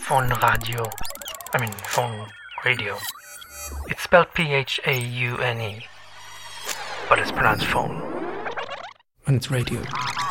Phone radio. Phone radio. It's spelled P-H-A-U-N-E, but it's pronounced phone. And it's radio.